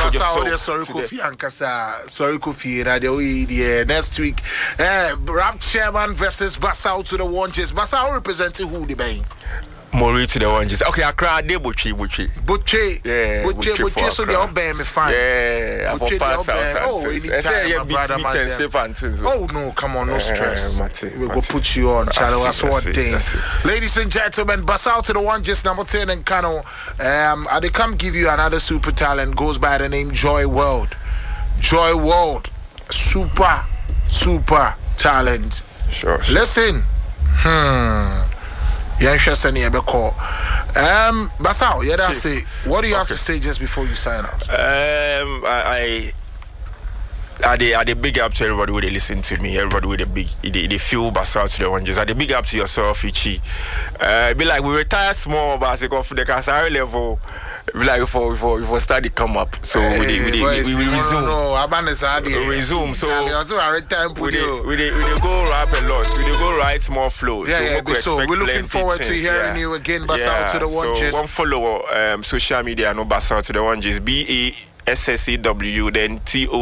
sorry, Kofi Ankasa. Sorry, Kofi. Radio next week. Rap Chairman versus Basau to the Wanches. Basau representing who the bang? Mori to the Wanches. Okay, I cried. Buchi. Yeah, so they all bear me fine. Yeah, I for pass out. Oh, anytime, brother, oh no, come on, no stress. We will put you on channel. That's one thing. Ladies and gentlemen, Basau to the Wanches, number 10 in Kano. I come give you another super talent. Goes by the name Joy World. Joy World, super talent. Sure. Listen. Yeah, interesting. Basau, that's it. What do you have to say just before you sign out? I big up to everybody who they listen to me. Everybody with they feel Basau to the Wanches. I big up to yourself, Ichi. Be like we retire small, but I go for the Kasari level. Like before study come up, so we resume. No, we resume. So we go rap a lot. We go write small flows. So we're looking forward to hearing you again, Basau to the Wanches. So one follow social media, no Basau to the Wanches. BASSEW, then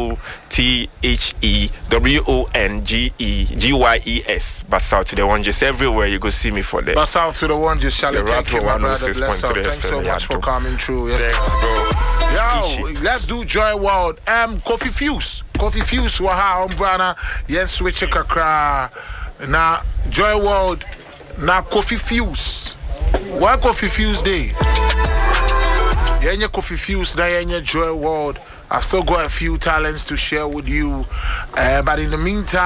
TOTHEWONGEGYES. Basau to the Wanches. Everywhere you go see me for that. Basau to the Wanches. Shall I thank you, my brother? Bless up. Thanks so much for coming through. Yes, thanks, bro. Yo, let's do Joy World. Kofi Fuse, waha umbrana. Yes, switch kakra. Na Joy World. Na Kofi Fuse. Why Kofi Fuse day? Yenye Kofi Fuse, na yenye Joy World. I've still got a few talents to share with you, but in the meantime.